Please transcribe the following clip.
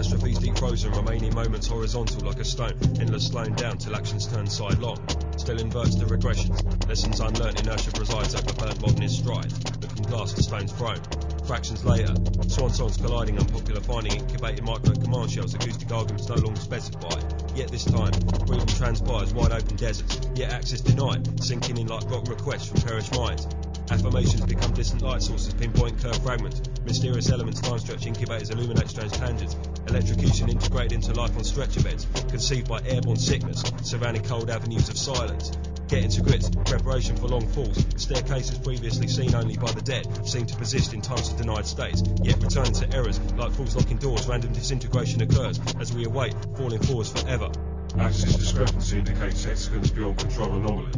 Catastrophes deep frozen, remaining moments horizontal like a stone, endless slowing down till actions turn sidelong. Still inverts the regressions, lessons unlearnt, inertia presides over burnt modernist stride. Looking glass to stones thrown. Fractions later, swan songs colliding, unpopular finding, incubated micro command shells, acoustic arguments no longer specified. Yet this time, freedom transpires, wide open deserts, yet access denied, sinking in like rock requests from perished minds. Affirmations become distant light sources, pinpoint curved fragments, mysterious elements, time stretch incubators illuminate strange tangents, electrocution integrated into life on stretcher beds, conceived by airborne sickness, surrounding cold avenues of silence. Getting to grips, preparation for long falls, staircases previously seen only by the dead seem to persist in times of denied states, yet return to errors like fools locking doors, random disintegration occurs as we await falling forwards forever. Axis discrepancy indicates hexagons beyond control anomaly.